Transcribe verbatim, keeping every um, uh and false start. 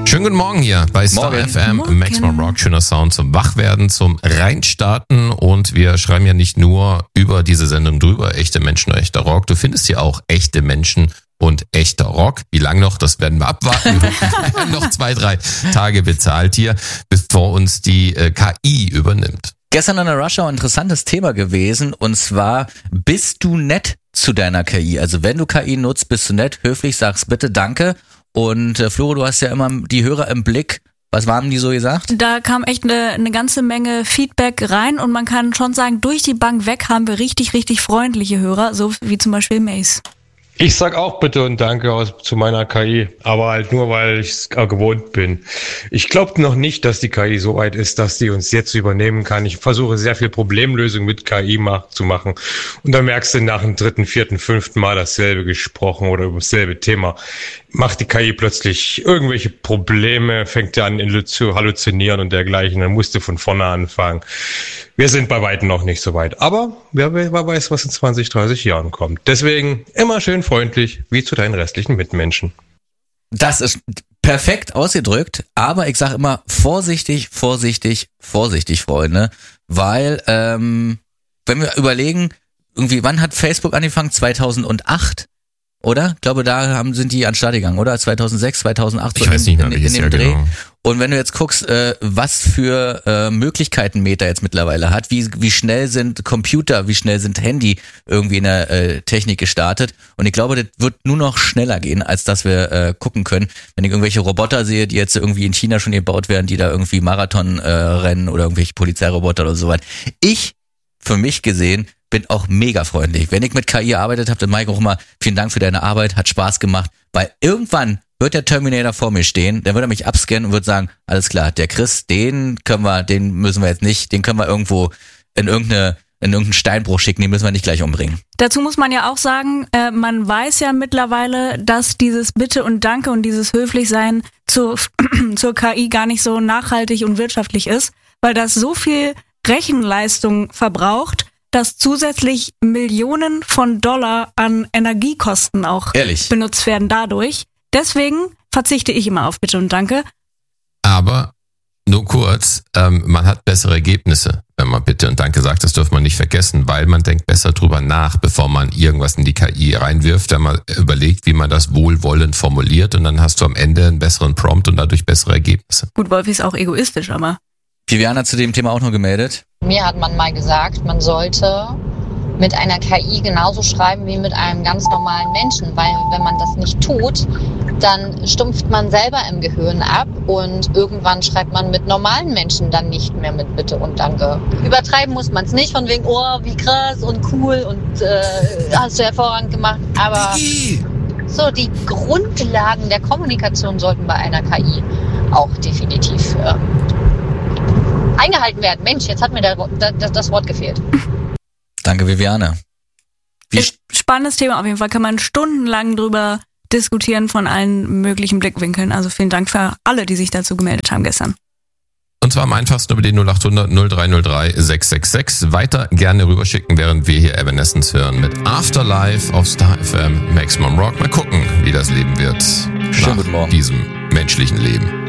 Schönen guten Morgen hier bei Star Morgen. F M, Morgen. Maximum Rock, schöner Sound zum Wachwerden, zum Reinstarten und wir schreiben ja nicht nur über diese Sendung drüber, echte Menschen und echter Rock, du findest hier auch echte Menschen und echter Rock. Wie lang noch, das werden wir abwarten. Wir haben noch zwei, drei Tage bezahlt hier, bevor uns die äh, K I übernimmt. Gestern an der Rush Hour ein interessantes Thema gewesen und zwar, bist du nett zu deiner K I? Also wenn du K I nutzt, bist du nett, höflich, sagst bitte Danke. Und äh, Floro, du hast ja immer die Hörer im Blick. Was haben die so gesagt? Da kam echt eine, eine ganze Menge Feedback rein und man kann schon sagen, durch die Bank weg haben wir richtig, richtig freundliche Hörer, so wie zum Beispiel Mace. Ich sag auch bitte und danke aus, zu meiner K I, aber halt nur, weil ich es gewohnt bin. Ich glaube noch nicht, dass die K I so weit ist, dass die uns jetzt übernehmen kann. Ich versuche sehr viel Problemlösung mit K I mach, zu machen. Und dann merkst du nach dem dritten, vierten, fünften Mal dasselbe gesprochen oder über dasselbe Thema. Macht die K I plötzlich irgendwelche Probleme, fängt an zu halluzinieren und dergleichen. Dann musst du von vorne anfangen. Wir sind bei weitem noch nicht so weit. Aber wer, wer weiß, was in zwanzig, dreißig Jahren kommt. Deswegen immer schön freundlich, wie zu deinen restlichen Mitmenschen. Das ist perfekt ausgedrückt, aber ich sage immer vorsichtig, vorsichtig, vorsichtig, Freunde. Weil, ähm, wenn wir überlegen, irgendwie, wann hat Facebook angefangen? zweitausendacht? Oder? Ich glaube, da haben, sind die an den Start gegangen, oder? zweitausendsechs, zweitaunacht. Ich weiß nicht mehr, in, welches in Jahr dem Dreh. genau. Und wenn du jetzt guckst, äh, was für äh, Möglichkeiten Meta jetzt mittlerweile hat, wie wie schnell sind Computer, wie schnell sind Handy irgendwie in der äh, Technik gestartet. Und ich glaube, das wird nur noch schneller gehen, als dass wir äh, gucken können. Wenn ich irgendwelche Roboter sehe, die jetzt irgendwie in China schon gebaut werden, die da irgendwie Marathon äh, rennen oder irgendwelche Polizeiroboter oder so weiter. Ich, für mich gesehen, bin auch mega freundlich. Wenn ich mit K I gearbeitet habe, dann mache ich auch immer, vielen Dank für deine Arbeit, hat Spaß gemacht, weil irgendwann wird der Terminator vor mir stehen, dann wird er mich abscannen und wird sagen, alles klar, der Chris, den können wir, den müssen wir jetzt nicht, den können wir irgendwo in irgendeine, in irgendeinen Steinbruch schicken, den müssen wir nicht gleich umbringen. Dazu muss man ja auch sagen, äh, man weiß ja mittlerweile, dass dieses Bitte und Danke und dieses Höflichsein zur, zur K I gar nicht so nachhaltig und wirtschaftlich ist, weil das so viel Rechenleistung verbraucht, dass zusätzlich Millionen von Dollar an Energiekosten auch Ehrlich? benutzt werden dadurch. Deswegen verzichte ich immer auf Bitte und Danke. Aber nur kurz, ähm, man hat bessere Ergebnisse, wenn man Bitte und Danke sagt. Das dürfen wir nicht vergessen, weil man denkt besser drüber nach, bevor man irgendwas in die K I reinwirft, wenn man überlegt, wie man das wohlwollend formuliert und dann hast du am Ende einen besseren Prompt und dadurch bessere Ergebnisse. Gut, Wolfi ist auch egoistisch, aber... Viviana hat zu dem Thema auch noch gemeldet. Mir hat man mal gesagt, man sollte mit einer K I genauso schreiben wie mit einem ganz normalen Menschen, weil wenn man das nicht tut, dann stumpft man selber im Gehirn ab und irgendwann schreibt man mit normalen Menschen dann nicht mehr mit Bitte und Danke. Übertreiben muss man es nicht, von wegen, oh, wie krass und cool und äh, hast du hervorragend gemacht, aber so die Grundlagen der Kommunikation sollten bei einer K I auch definitiv äh, eingehalten werden. Mensch, jetzt hat mir der, das, das Wort gefehlt. Danke, Viviane. Wie Spannendes Thema auf jeden Fall. Kann man stundenlang drüber diskutieren von allen möglichen Blickwinkeln. Also vielen Dank für alle, die sich dazu gemeldet haben gestern. Und zwar am einfachsten über die null acht hundert null drei null drei sechs sechs sechs. Weiter gerne rüberschicken, während wir hier Evanescence hören mit Afterlife auf Star F M Maximum Rock. Mal gucken, wie das Leben wird Schönen nach guten Morgen. diesem menschlichen Leben.